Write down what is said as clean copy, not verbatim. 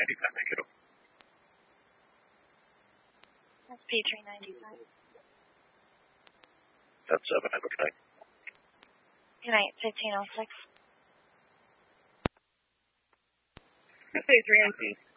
395, make it up. That's P395. That's 7, have a good night. Good night, 1506. That's A3NC.